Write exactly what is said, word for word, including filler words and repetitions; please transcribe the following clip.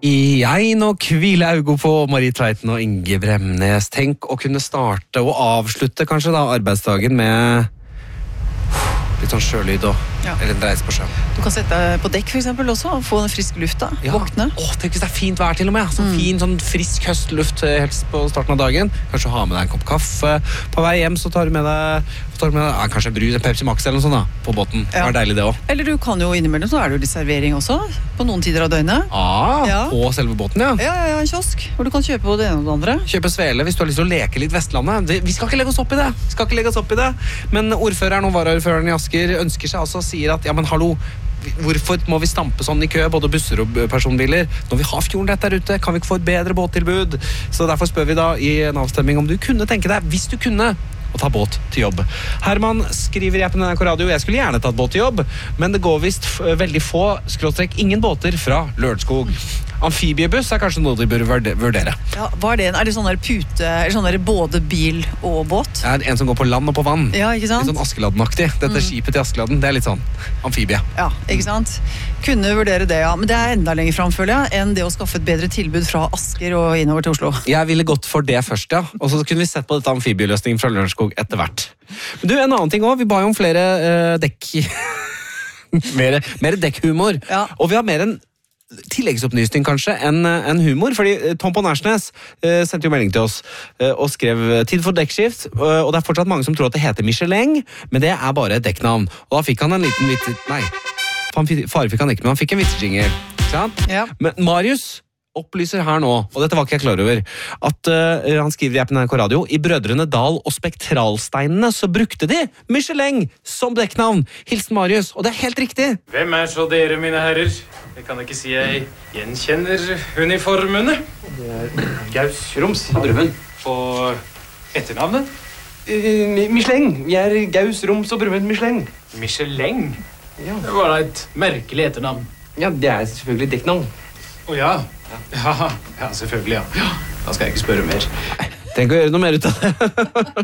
Jeg nå hvile augo på Marie Tveiten og Inge Bremnes. Tenk å kunne starte og avslutte kanskje da arbeidsdagen med litt sånn sjølyd og Ja. eller en reise på sjøen. Du kan sette deg på dekk for eksempel også, og få den friske lufta, Ja. våkne. Åh, tenk hvis det er fint vær til og med. Sånn fin, sånn frisk høstluft helst på starten av dagen. Kanskje ha med deg en kopp kaffe. På vei hjem så tar du med deg, tar du med deg ja, kanskje en brus, en Pepsi Max eller noe sånt da, på båten. Det Ja. var deilig det også. Eller du kan jo innimellom, så er det jo litt servering også, på noen tider av døgnet. Ah, Ja. på selve båten, ja. Ja, ja, ja, en kiosk, hvor du kan kjøpe både det ene og det andre. Kjøpe svele hvis du har lyst til å leke litt Vestlandet. Det, vi skal ikke legge oss opp i det. Vi skal ikke legge oss opp i det. Men ordføreren og varaordføreren i Asker ønsker seg altså, sier at, ja, men hallo, hvorfor må vi stampe sånn i kø, både busser og personbiler? Når vi har fjorden rett der ute, kan vi ikke få et bedre båttilbud? Så derfor spør vi da i en avstemming om du kunne tenke deg, hvis du kunne, å ta båt til jobb. Herman skriver jeg på N R K Radio, jeg skulle gjerne tatt båt til jobb, men det går vist f- veldig få, skråstrek, ingen båter fra Lørenskog. Amfibiebuss er kanskje noe de bør vurd- vurdere. Ja, hva er det? Er det sånn der pute, eller sånn der både bil og båt? Det er en som går på land og på vann. Ja, ikke sant? Litt sånn Askeladden-aktig. Dette skipet til Askeladden, det er litt sånn amfibie. Ja, ikke sant? Kunne vurdere det, ja. Men det er enda lenger fram, føler jeg, enn det å skaffe et bedre tilbud fra Asker og innover til Oslo. Jeg ville gått for det først, ja. Og så kunne vi sett på dette amfibieløsningen fra Lørenskog etter hvert. Men du, en annen ting også. Vi ba jo om flere eh, dekk... mer, mer dekkhumor. Ja. Og vi har mer en tilleggsopplysning kanskje enn en humor, fordi Tom på Nærsnes eh, sendte jo melding til oss eh, og skrev tid for dekkskift, eh, og det er fortsatt mange som tror at det heter Michelin, men det er bare et dekknavn. Og da fikk han en liten vits... Nei, han fikk- fare fikk han ikke, men han fikk en vitsejingle. Ikke sant? Ja. Men Marius opplyser her nå, og dette var ikke jeg klar over, at eh, han skriver i appen N R K Radio, i Brødrene Dal og Spektralsteinene så brukte de Michelin som dekknavn. Hilsen Marius, og det er helt riktig. Hvem er så dere, mine herrer? Jeg kan ikke si jeg gjenkjenner uniformene. Det er Gaus Roms og Brumund. Og etternavnet? Uh, Michelin. Vi er Gaus, Roms og Brumund Michelin. Michelin. Ja. Det var da et merkelig etternavn. Ja, det er selvfølgelig dekknavn. Å ja. Ja, ja, selvfølgelig, ja. Ja, da skal jeg ikke spørre mer. Tenk å gjøre noe mer ut av det.